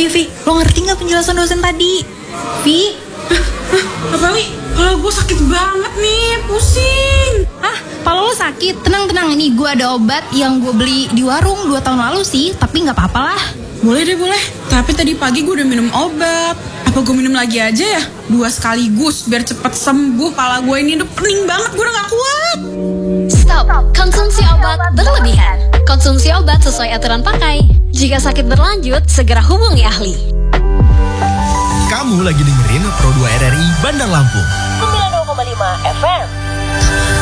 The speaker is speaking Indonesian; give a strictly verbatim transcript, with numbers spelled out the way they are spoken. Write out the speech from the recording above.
iya Vi, lo ngerti gak penjelasan dosen tadi? Vi? Hah? Hah? Apa nih? Kepala gue sakit banget nih, pusing. Hah? Kepala lo sakit? Tenang-tenang, ini gue ada obat yang gue beli di warung dua tahun lalu sih, tapi gak apa-apa lah. Boleh deh, boleh. Tapi tadi pagi gue udah minum obat. Apa gue minum lagi aja ya? Dua sekaligus, biar cepet sembuh. Pala gue ini udah pening banget, gue udah gak kuat. Stop, konsumsi obat berlebihan. Konsumsi obat sesuai aturan pakai. Jika sakit berlanjut, segera hubungi ahli. Kamu lagi dengerin Pro dua R R I Bandar Lampung sembilan puluh dua koma lima F M.